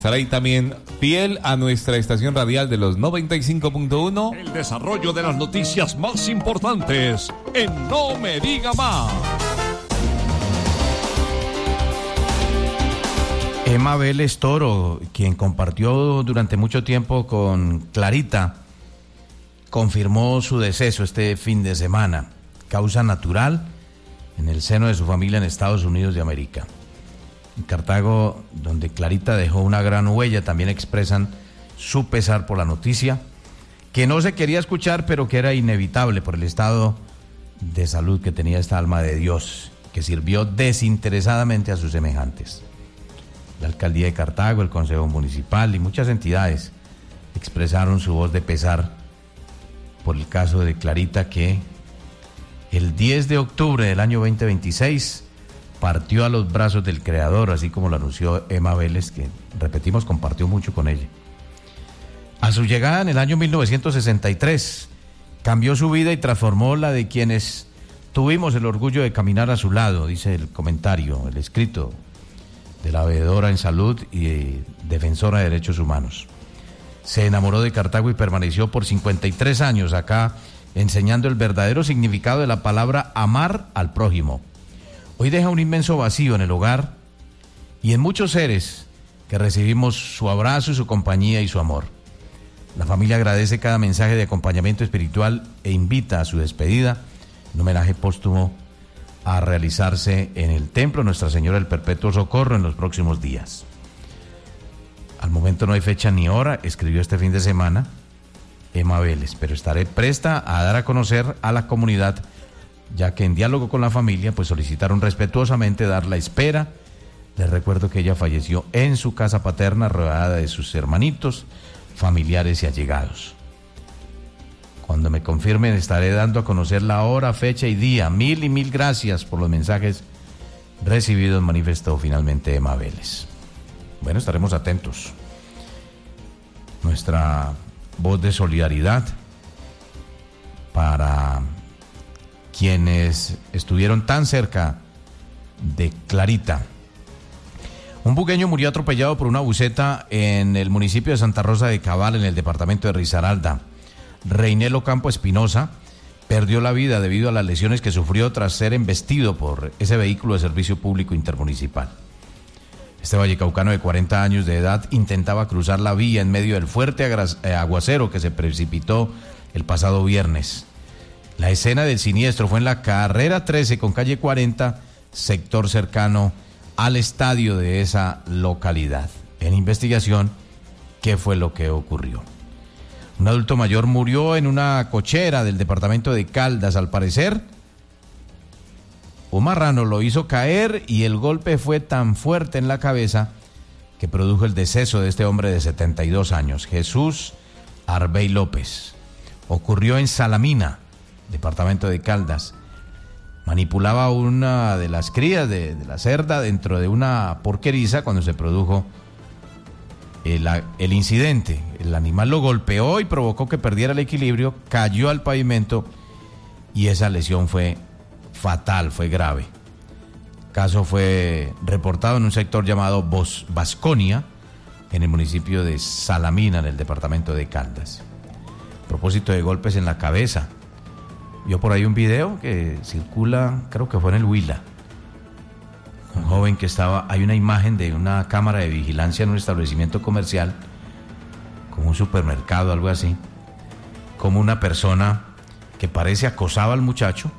Estará ahí también fiel a nuestra estación radial de los 95.1. El desarrollo de las noticias más importantes en No Me Diga Más. Emma Vélez Toro, quien compartió durante mucho tiempo con Clarita, confirmó su deceso este fin de semana. Causa natural en el seno de su familia en Estados Unidos de América. En Cartago, donde Clarita dejó una gran huella, también expresan su pesar por la noticia, que no se quería escuchar, pero que era inevitable por el estado de salud que tenía esta alma de Dios, que sirvió desinteresadamente a sus semejantes. La alcaldía de Cartago, el consejo municipal y muchas entidades expresaron su voz de pesar por el caso de Clarita, que el 10 de octubre del año 2026 partió a los brazos del Creador, así como lo anunció Emma Vélez, que, repetimos, compartió mucho con ella. A su llegada en el año 1963, cambió su vida y transformó la de quienes tuvimos el orgullo de caminar a su lado, dice el comentario, el escrito de la veedora en salud y defensora de derechos humanos. Se enamoró de Cartago y permaneció por 53 años acá, enseñando el verdadero significado de la palabra amar al prójimo. Hoy deja un inmenso vacío en el hogar y en muchos seres que recibimos su abrazo, su compañía y su amor. La familia agradece cada mensaje de acompañamiento espiritual e invita a su despedida, un homenaje póstumo a realizarse en el Templo Nuestra Señora del Perpetuo Socorro en los próximos días. Al momento no hay fecha ni hora, escribió este fin de semana Emma Vélez, pero estaré presta a dar a conocer a la comunidad, ya que en diálogo con la familia pues solicitaron respetuosamente dar la espera. Les recuerdo que ella falleció en su casa paterna, rodeada de sus hermanitos, familiares y allegados. Cuando me confirmen estaré dando a conocer la hora, fecha y día. Mil gracias por los mensajes recibidos, manifestó finalmente Emma Vélez. Bueno, estaremos atentos. Nuestra voz de solidaridad para quienes estuvieron tan cerca de Clarita. Un bugueño murió atropellado por una buseta en el municipio de Santa Rosa de Cabal, en el departamento de Risaralda. Reinelo Campo Espinosa perdió la vida debido a las lesiones que sufrió tras ser embestido por ese vehículo de servicio público intermunicipal. Este vallecaucano de 40 años de edad intentaba cruzar la vía en medio del fuerte aguacero que se precipitó el pasado viernes. La escena del siniestro fue en la carrera 13 con calle 40, sector cercano al estadio de esa localidad. En investigación, ¿qué fue lo que ocurrió? Un adulto mayor murió en una cochera del departamento de Caldas. Al parecer, un marrano lo hizo caer y el golpe fue tan fuerte en la cabeza que produjo el deceso de este hombre de 72 años, Jesús Arbey López. Ocurrió en Salamina, departamento de Caldas. Manipulaba una de las crías de la cerda dentro de una porqueriza cuando se produjo el incidente. El animal lo golpeó y provocó que perdiera el equilibrio, cayó al pavimento y esa lesión fue fatal, fue grave. El caso fue reportado en un sector llamado Vasconia, en el municipio de Salamina, en el departamento de Caldas. A propósito de golpes en la cabeza, vio por ahí un video que circula, creo que fue en el Huila. Un joven que estaba, hay una imagen de una cámara de vigilancia en un establecimiento comercial, como un supermercado, algo así, como una persona que parece acosaba al muchacho,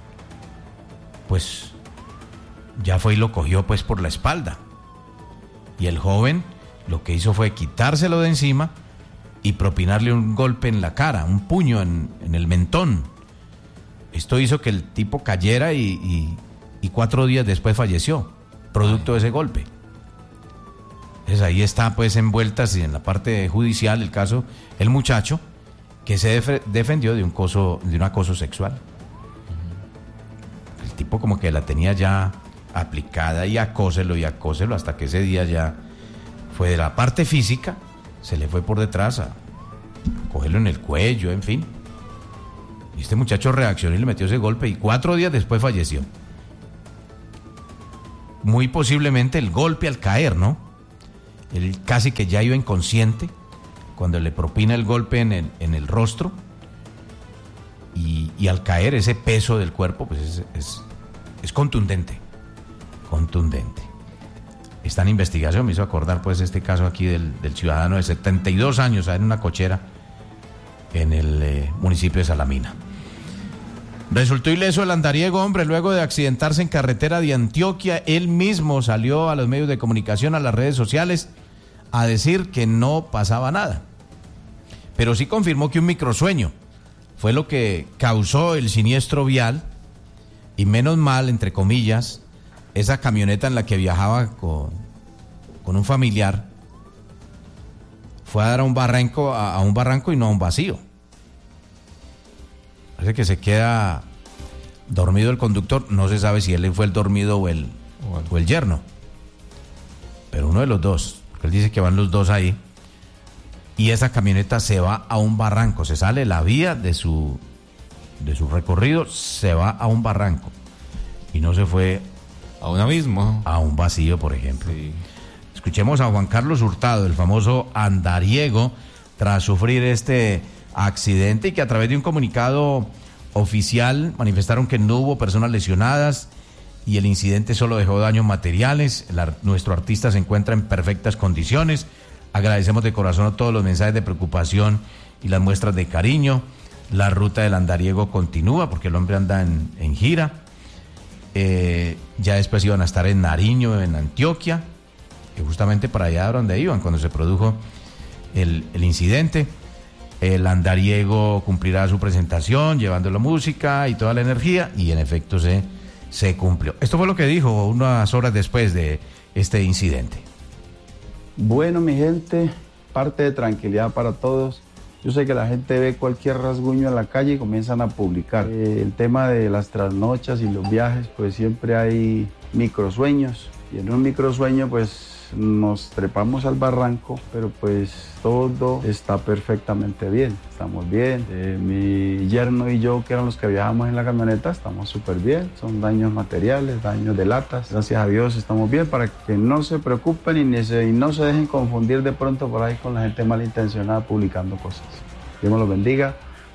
pues ya fue y lo cogió pues por la espalda. Y el joven lo que hizo fue quitárselo de encima y propinarle un golpe en la cara, un puño en el mentón. Esto hizo que el tipo cayera y 4 días después falleció, producto de ese golpe. Entonces ahí está pues envueltas en la parte judicial el caso, el muchacho que se defendió de un acoso sexual. El tipo como que la tenía ya aplicada y acóselo hasta que ese día ya fue de la parte física, se le fue por detrás a cogerlo en el cuello, en fin. Y este muchacho reaccionó y le metió ese golpe y 4 días después falleció. Muy posiblemente el golpe al caer, ¿no? Él casi que ya iba inconsciente cuando le propina el golpe en el rostro y al caer ese peso del cuerpo pues es contundente. Está en investigación, me hizo acordar pues este caso aquí del ciudadano de 72 años en una cochera en el municipio de Salamina. Resultó ileso el andariego, hombre, luego de accidentarse en carretera de Antioquia. Él mismo salió a los medios de comunicación, a las redes sociales, a decir que no pasaba nada. Pero sí confirmó que un microsueño fue lo que causó el siniestro vial, y menos mal, entre comillas, esa camioneta en la que viajaba con un familiar fue a dar a un barranco y no a un vacío. Parece que se queda dormido el conductor, no se sabe si él fue el dormido o el yerno, pero uno de los dos, porque él dice que van los dos ahí, y esa camioneta se va a un barranco, se sale la vía de su recorrido, se va a un barranco, y no se fue a un abismo, a un vacío, por ejemplo. Sí. Escuchemos a Juan Carlos Hurtado, el famoso andariego, tras sufrir este accidente, y que a través de un comunicado oficial manifestaron que no hubo personas lesionadas y el incidente solo dejó daños materiales. Nuestro artista se encuentra en perfectas condiciones. Agradecemos de corazón a todos los mensajes de preocupación y las muestras de cariño. La ruta del andariego continúa porque el hombre anda en gira. Ya después iban a estar en Nariño, en Antioquia, que justamente para allá donde iban cuando se produjo el incidente. El andariego cumplirá su presentación llevando la música y toda la energía, y en efecto se cumplió. Esto fue lo que dijo unas horas después de este incidente. Bueno, mi gente, parte de tranquilidad para todos. Yo sé que la gente ve cualquier rasguño en la calle y comienzan a publicar. El tema de las trasnochas y los viajes, pues siempre hay microsueños. Y en un microsueño, pues nos trepamos al barranco, pero pues todo está perfectamente bien. Estamos bien. Mi yerno y yo, que eran los que viajamos en la camioneta, estamos súper bien. Son daños materiales, daños de latas. Gracias a Dios estamos bien, para que no se preocupen y no se dejen confundir de pronto por ahí con la gente malintencionada publicando cosas. Dios me los bendiga.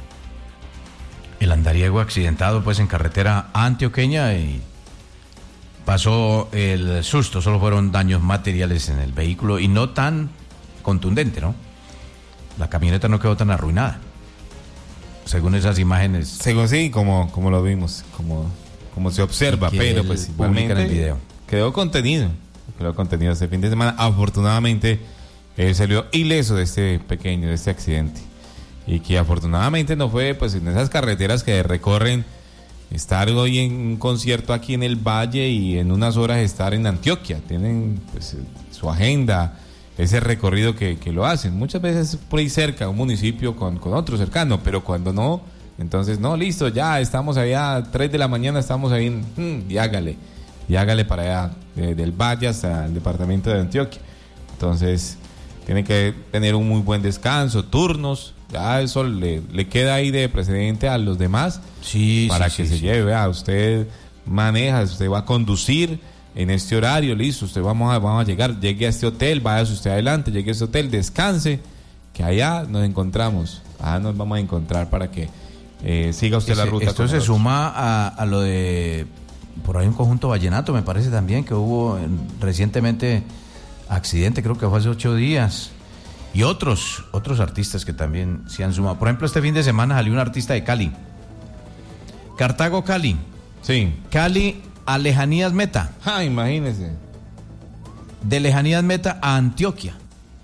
El andariego accidentado pues en carretera antioqueña, y pasó el susto, solo fueron daños materiales en el vehículo y no tan contundente, ¿no? La camioneta no quedó tan arruinada, según esas imágenes. Según sí, como lo vimos, como se observa, pero pues igualmente en el video. Quedó contenido este fin de semana. Afortunadamente, él salió ileso de este accidente. Y que afortunadamente no fue pues en esas carreteras que recorren, estar hoy en un concierto aquí en el Valle y en unas horas estar en Antioquia. Tienen pues su agenda, ese recorrido que lo hacen. Muchas veces por ahí cerca, un municipio con otro cercano, pero cuando no, entonces no, listo, ya estamos allá, 3 de la mañana estamos ahí, y hágale para allá, del Valle hasta el departamento de Antioquia. Entonces, tiene que tener un muy buen descanso, turnos. Ya eso le queda ahí de precedente a los demás, para que se lleve. Vea, usted maneja, usted va a conducir en este horario, listo, usted vamos a llegar, llegue a este hotel, váyase usted adelante, llegue a este hotel, descanse, que allá nos encontramos, nos vamos a encontrar para que siga usted la ruta. Esto se suma a lo de, por ahí un conjunto vallenato, me parece también, que hubo recientemente accidente, creo que fue hace 8 días. Y otros artistas que también se han sumado. Por ejemplo, este fin de semana salió un artista de Cali. Cartago, Cali. Sí. Cali a Lejanías Meta. Imagínese. De Lejanías Meta a Antioquia.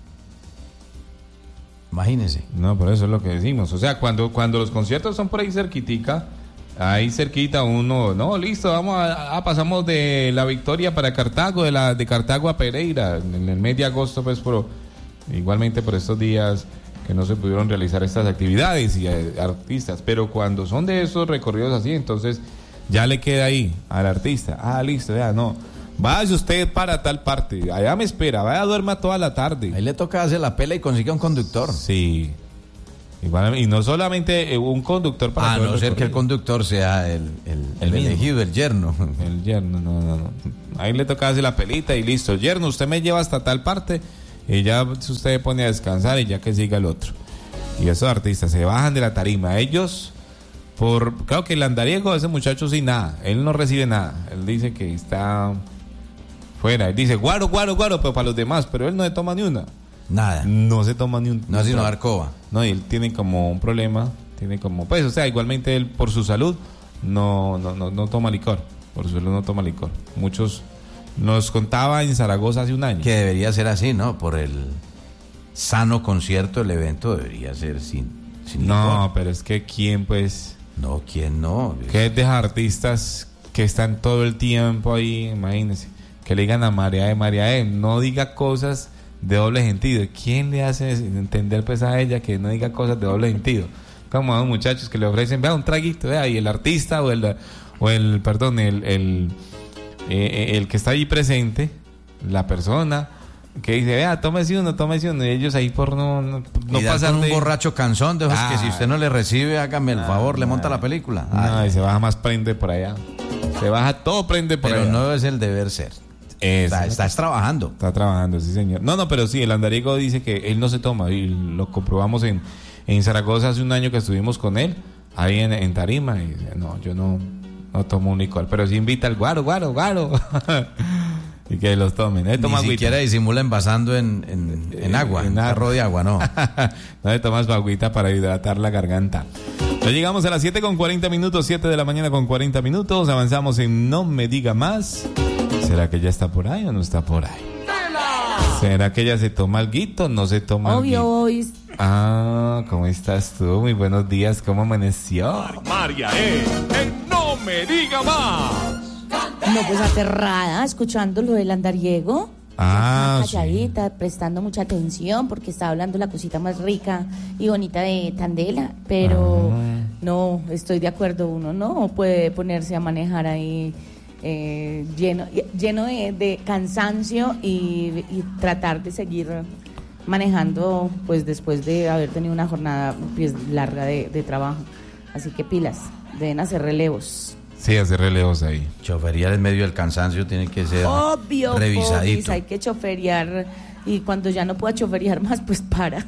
Imagínese. No, por eso es lo que decimos. O sea, cuando los conciertos son por ahí cerquita uno, no, listo, pasamos de La Victoria para Cartago, de Cartago a Pereira, en el mes de agosto, pues, igualmente por estos días que no se pudieron realizar estas actividades y artistas, pero cuando son de esos recorridos así, entonces ya le queda ahí al artista, listo, ya no, vaya usted para tal parte, allá me espera, vaya, duerma toda la tarde. Ahí le toca hacer la pela y consiga un conductor. Sí, igual, y no solamente un conductor para a no ser que el conductor sea el elegido, el yerno. El yerno, no. Ahí le toca hacer la pelita y listo, yerno, usted me lleva hasta tal parte y ya usted pone a descansar y ya que siga el otro. Y esos artistas se bajan de la tarima, ellos, claro que el andariego, ese muchacho sin nada, él no recibe nada, él dice que está fuera, él dice guaro, pero para los demás, pero él no se toma ni una. Nada. No se toma ni un... No, sino Arcoba. No, y él tiene como un problema, pues, o sea, igualmente él por su salud no toma licor, por su salud no toma licor. Muchos nos contaba en Zaragoza hace un año. Que debería ser así, ¿no? Por el sano concierto, el evento debería ser sin no, licor. pero es que quién, pues... No, ¿quién no? ¿Qué de artistas que están todo el tiempo ahí? Imagínense, que le digan a María no diga cosas de doble sentido. ¿Quién le hace entender pues a ella que no diga cosas de doble sentido? Como a los muchachos que le ofrecen, vea, un traguito, vea, y el artista o el que está ahí presente, la persona que dice, vea, tómese uno, y ellos ahí por no pasar pasar un borracho canzón de esos que si usted no le recibe, hágame el favor, le monta la película. No, y se baja más prende por allá. Se baja todo prende por allá. Pero no es el deber ser. Estás trabajando. Está trabajando, sí, señor. No, pero sí, el andariego dice que él no se toma, y lo comprobamos en Zaragoza hace un año que estuvimos con él, ahí en tarima, y dice, no, yo no tomo un licor, pero sí invita al guaro. Y que los tomen. Ni siquiera disimula envasando en agua, en jarro de agua, no. No le tomas agüita para hidratar la garganta. Ya llegamos a las 7:40, 7 de la mañana con 40 minutos. Avanzamos en No Me Diga Más. ¿Será que ella está por ahí o no está por ahí? ¿Será que ella se toma alguito o no se toma alguito? Obvio. ¿Cómo estás tú? Muy buenos días, ¿cómo amaneció? María en No Me Diga Más. No, pues aterrada, escuchando lo del andariego. Calladita, prestando mucha atención, porque estaba hablando la cosita más rica y bonita de Candela. Pero no, estoy de acuerdo, uno no puede ponerse a manejar ahí lleno de cansancio y tratar de seguir manejando, pues después de haber tenido una jornada pues, larga de trabajo. Así que pilas, deben hacer relevos. Sí, hacer relevos ahí. Chofería en medio del cansancio tiene que ser obvio, revisadito. Pobis, hay que choferear, y cuando ya no pueda choferear más, pues para.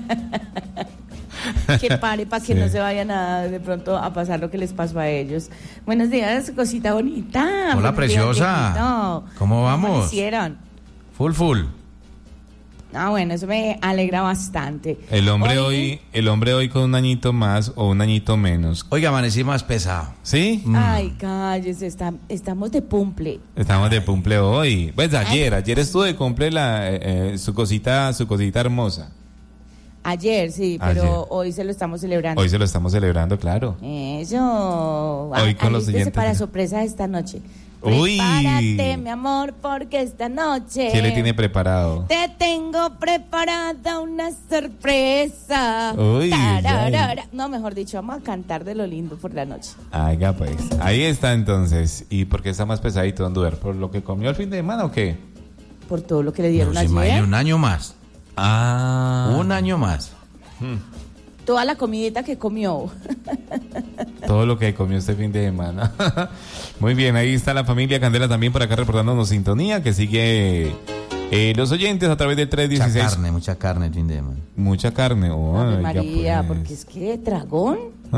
Que pare para que no se vayan de pronto a pasar lo que les pasó a ellos. Buenos días, cosita bonita. Hola, preciosa. ¿Cómo vamos? Hicieron. Full. Bueno, eso me alegra bastante. El hombre hoy con un añito más o un añito menos. Oiga, amanecí más pesado. ¿Sí? Ay, cállese, estamos de cumple. Estamos de cumple hoy. Pues ayer estuvo de cumple su cosita hermosa. Ayer, sí, pero hoy se lo estamos celebrando. Hoy se lo estamos celebrando, claro. Eso. Hoy con los siguientes. Para sorpresa de esta noche. Uy. Prepárate, mi amor, porque esta noche... ¿Qué le tiene preparado? Te tengo preparada una sorpresa. Uy. No, mejor dicho, vamos a cantar de lo lindo por la noche. Oiga, pues. Ahí está entonces. ¿Y por qué está más pesadito, Don Duer? ¿Por lo que comió el fin de semana o qué? Por todo lo que le dieron ayer. Imagínate, un año más. Un año más. Toda la comidita que comió. Todo lo que comió este fin de semana. Muy bien, ahí está la familia Candela también por acá reportándonos sintonía, que sigue los oyentes a través del 316. Mucha carne el fin de semana. Mucha carne. María, pues. porque es que dragón.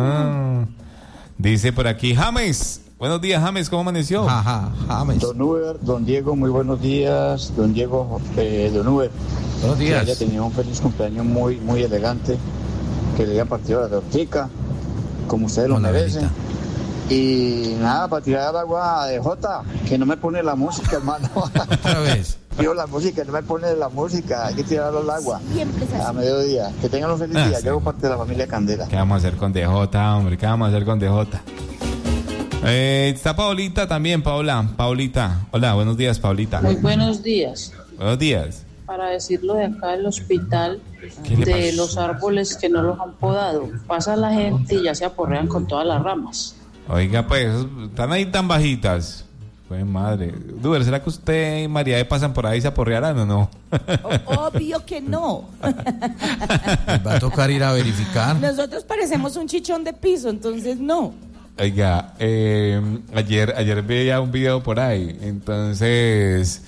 Dice por aquí, James. Buenos días, James, ¿cómo amaneció? James. Don Uber, don Diego, muy buenos días. Don Diego, don Uber. Buenos días. Que haya tenido un feliz cumpleaños muy, muy elegante. Que le haya partido la tortica, como ustedes lo merecen. Y nada, para tirar el agua de Jota, que no me pone la música, hermano. Otra vez. Yo la música, no me pone la música, hay que tirarlo al agua. Siempre es así. A mediodía. Que tengan un feliz día. Sí. Yo hago parte de la familia Candela. ¿Qué vamos a hacer con DJ, hombre? ¿Qué vamos a hacer con DJ? Está Paulita también, Paulita. Hola, buenos días, Paulita. Muy buenos días. Buenos días. Para decirlo de acá del hospital, ¿Qué le de pasó? los árboles que no los han podado, pasa la gente y ya se aporrean con todas las ramas. Oiga, pues, están ahí tan bajitas. Pues madre. Duber, ¿será que usted y María pasan por ahí y se aporrearán o no? Obvio que no. Va a tocar ir a verificar. Nosotros parecemos un chichón de piso, entonces no. Oiga, ayer veía un video por ahí, entonces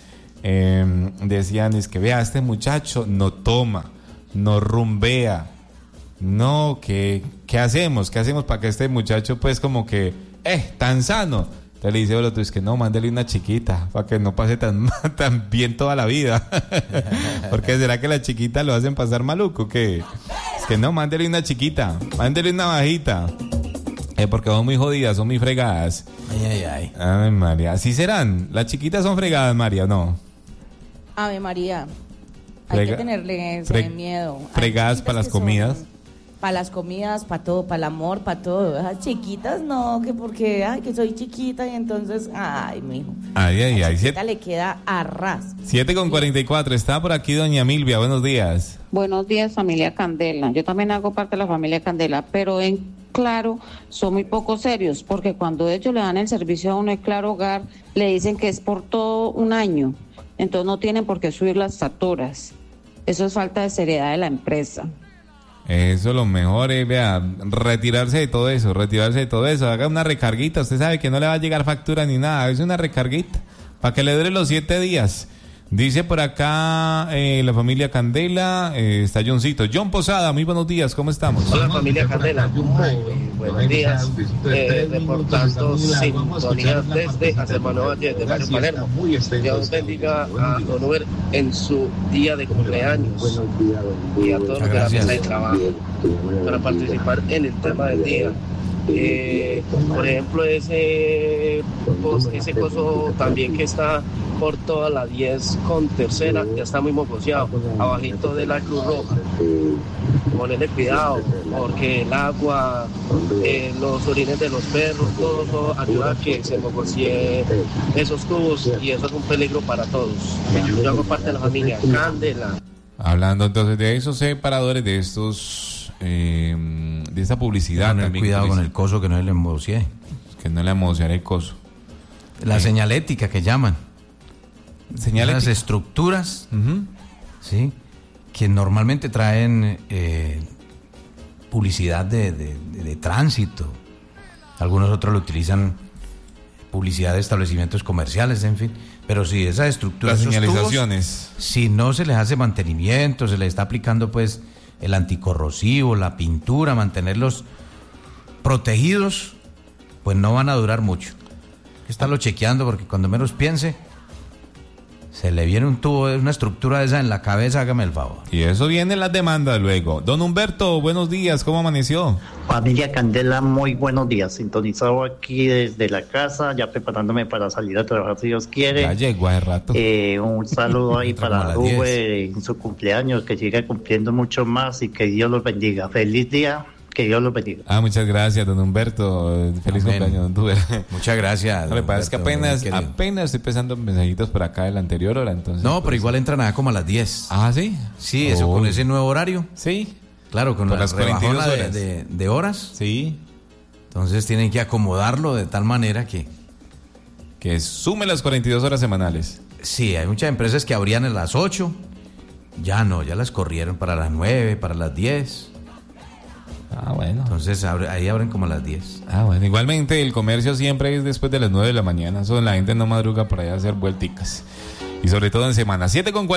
decían, es que vea, este muchacho no toma, no rumbea, no, ¿qué hacemos? ¿Qué hacemos para que este muchacho pues como que, tan sano? Entonces le dice el otro, es que no, mándele una chiquita, para que no pase tan bien toda la vida. Porque ¿será que la chiquita lo hacen pasar maluco? ¿Qué? Es que no, mándele una chiquita, mándele una bajita. Porque son muy jodidas, son muy fregadas. Ay, María, ¿así serán? ¿Las chiquitas son fregadas, María, o no? Ave María, hay que tenerle ese miedo. ¿Fregadas para las comidas? Para las comidas, para todo, para el amor, para todo. Esas chiquitas no, que porque, que soy chiquita y entonces, mijo. Ay. Chiquita le queda a ras. 7:44, está por aquí doña Milvia, buenos días. Buenos días, familia Candela. Yo también hago parte de la familia Candela, pero Claro, son muy poco serios, porque cuando ellos le dan el servicio a uno de Claro Hogar, le dicen que es por todo un año, entonces no tienen por qué subir las facturas. Eso es falta de seriedad de la empresa. Eso lo mejor es, vea, retirarse de todo eso, haga una recarguita, usted sabe que no le va a llegar factura ni nada, es una recarguita, para que le dure los 7 días. Dice por acá la familia Candela, está Johncito. John Posada, muy buenos días, ¿cómo estamos? Hola familia Candela, muy buenos días, reportando sintonía desde Acermanó Valle de Barrio Palermo. Dios bendiga a Don Uber en su día de cumpleaños y a todos los de la mesa de trabajo para participar en el tema del día. Por ejemplo, ese coso también que está por toda la 10 con tercera, ya está muy mocoseado, abajito de la Cruz Roja. Ponerle cuidado, porque el agua, los orines de los perros, todo ayuda a que se mocosee esos tubos, y eso es un peligro para todos. Yo hago parte de la familia Candela. Hablando entonces de esos separadores, de estos de esa publicidad, tener también cuidado con el coso, que no le embocee, que no le embocee el coso, la señalética que llaman, señalética, las estructuras, sí, que normalmente traen publicidad de tránsito. Algunos otros lo utilizan, publicidad de establecimientos comerciales, en fin. Pero sí, esas estructuras, las señalizaciones, tubos, si no se les hace mantenimiento, se les está aplicando pues el anticorrosivo, la pintura, mantenerlos protegidos, pues no van a durar mucho. Hay que estarlo chequeando, porque cuando menos piense, se le viene un tubo, una estructura de esa en la cabeza, hágame el favor. Y eso viene en las demandas luego. Don Humberto, buenos días, ¿cómo amaneció? Familia Candela, muy buenos días. Sintonizado aquí desde la casa, ya preparándome para salir a trabajar si Dios quiere. Ya llegó hace rato. Un saludo ahí para Uwe en su cumpleaños, que siga cumpliendo mucho más y que Dios los bendiga. Feliz día. Que Dios los bendiga. Muchas gracias, don Humberto. Feliz cumpleaños, don Uber. Muchas gracias. Lo que pasa es que apenas estoy pensando en mensajitos por acá de la anterior hora, entonces. No, pero igual entran como a las 10. ¿Sí? Sí, eso con ese nuevo horario. Sí. Claro, con las 42 horas. De horas. Sí. Entonces tienen que acomodarlo de tal manera que sume las 42 horas semanales. Sí, hay muchas empresas que abrían a las 8. Ya no, ya las corrieron para las 9, para las 10. Bueno. Entonces ahí abren como a las 10. Bueno. Igualmente el comercio siempre es después de las 9 de la mañana. Eso la gente no madruga para allá a hacer vuelticas. Y sobre todo en semana.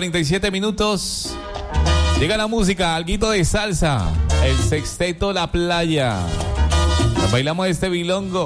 7:47. Llega la música, alguito de salsa. El sexteto La Playa. Nos bailamos este bilongo.